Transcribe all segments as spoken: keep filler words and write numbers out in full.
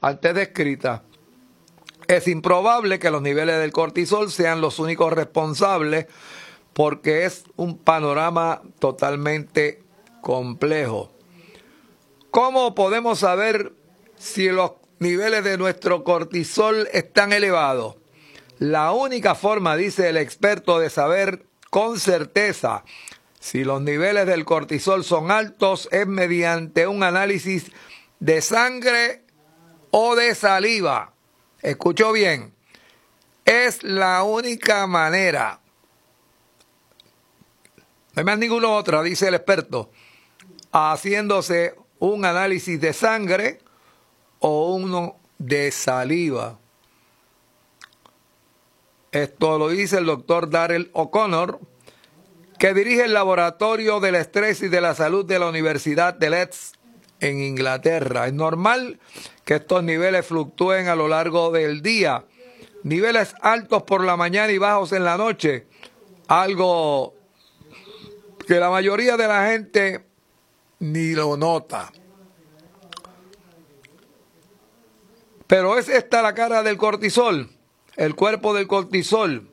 antes descritas. Es improbable que los niveles del cortisol sean los únicos responsables porque es un panorama totalmente complejo. ¿Cómo podemos saber si los niveles de nuestro cortisol están elevados? La única forma, dice el experto, de saber con certeza si los niveles del cortisol son altos es mediante un análisis de sangre o de saliva. Escuchó bien, es la única manera. No hay más ninguna otra, dice el experto, haciéndose un análisis de sangre o uno de saliva. Esto lo dice el doctor Darrell O'Connor, que dirige el Laboratorio del Estrés y de la Salud de la Universidad de Leeds en Inglaterra. Es normal que estos niveles fluctúen a lo largo del día. Niveles altos por la mañana y bajos en la noche. Algo que la mayoría de la gente ni lo nota. Pero ¿es esta la cara del cortisol? ¿El cuerpo del cortisol?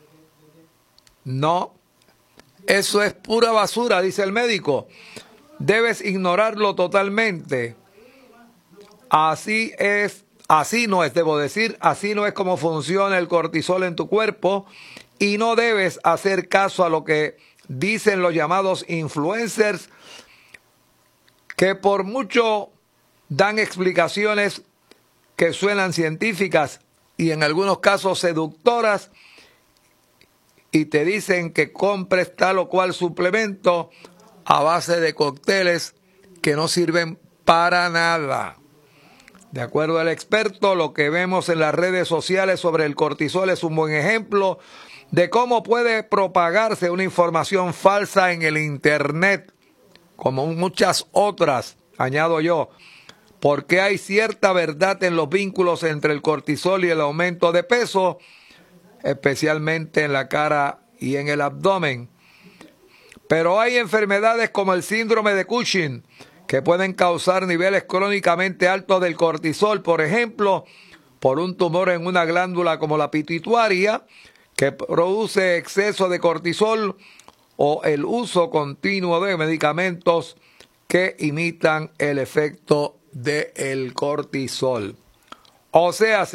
No. Eso es pura basura, dice el médico. Debes ignorarlo totalmente. Así es, así no es, debo decir, así no es como funciona el cortisol en tu cuerpo y no debes hacer caso a lo que dicen los llamados influencers que por mucho dan explicaciones que suenan científicas y en algunos casos seductoras y te dicen que compres tal o cual suplemento a base de cócteles que no sirven para nada. De acuerdo al experto, lo que vemos en las redes sociales sobre el cortisol es un buen ejemplo de cómo puede propagarse una información falsa en el Internet, como muchas otras, añado yo, porque hay cierta verdad en los vínculos entre el cortisol y el aumento de peso, especialmente en la cara y en el abdomen. Pero hay enfermedades como el síndrome de Cushing que pueden causar niveles crónicamente altos del cortisol, por ejemplo, por un tumor en una glándula como la pituitaria, que produce exceso de cortisol, o el uso continuo de medicamentos que imitan el efecto del cortisol. O sea,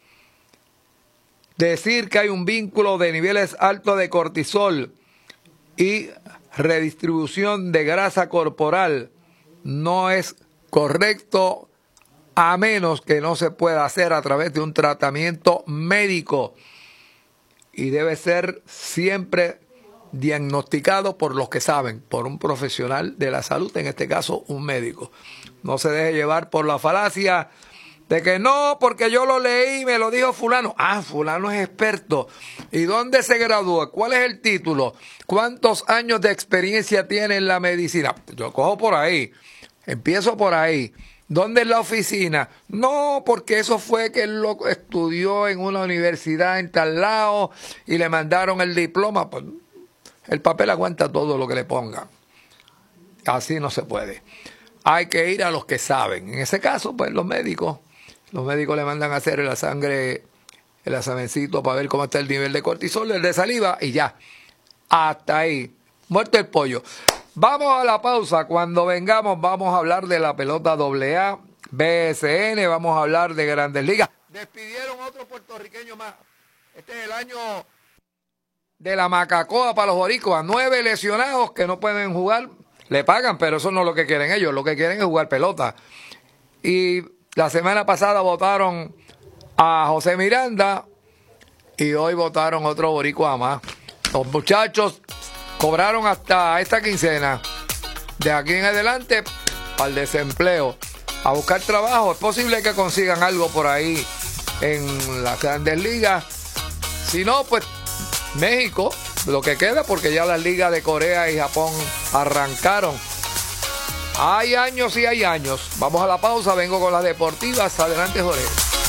decir que hay un vínculo de niveles altos de cortisol y redistribución de grasa corporal no es correcto, a menos que no se pueda hacer a través de un tratamiento médico, y debe ser siempre diagnosticado por los que saben, por un profesional de la salud, en este caso un médico. No se deje llevar por la falacia de que no, porque yo lo leí, me lo dijo fulano. Ah, fulano es experto. ¿Y dónde se graduó? ¿Cuál es el título? ¿Cuántos años de experiencia tiene en la medicina? Yo cojo por ahí, empiezo por ahí. ¿Dónde es la oficina? No, porque eso fue que él lo estudió en una universidad en tal lado y le mandaron el diploma. Pues el papel aguanta todo lo que le pongan. Así no se puede. Hay que ir a los que saben. En ese caso, pues los médicos. Los médicos le mandan a hacer la sangre, el examencito para ver cómo está el nivel de cortisol, el de saliva y ya. Hasta ahí. Muerto el pollo. Vamos a la pausa. Cuando vengamos vamos a hablar de la pelota doble A, B S N, vamos a hablar de Grandes Ligas. Despidieron otro puertorriqueño más. Este es el año de la macacoa para los boricuas. Nueve lesionados que no pueden jugar. Le pagan, pero eso no es lo que quieren ellos. Lo que quieren es jugar pelota. Y la semana pasada votaron a José Miranda y hoy votaron otro boricua más. Los muchachos cobraron hasta esta quincena. De aquí en adelante, para el desempleo, a buscar trabajo. Es posible que consigan algo por ahí en las Grandes Ligas. Si no, pues México, lo que queda, porque ya las ligas de Corea y Japón arrancaron. Hay años y hay años. Vamos a la pausa, vengo con las deportivas. Adelante, Jorge.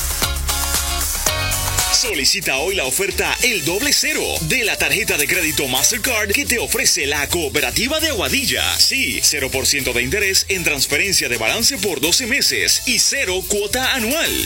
Solicita hoy la oferta El Doble Cero de la tarjeta de crédito Mastercard que te ofrece la Cooperativa de Aguadilla. Sí, cero por ciento de interés en transferencia de balance por doce meses y cero cuota anual.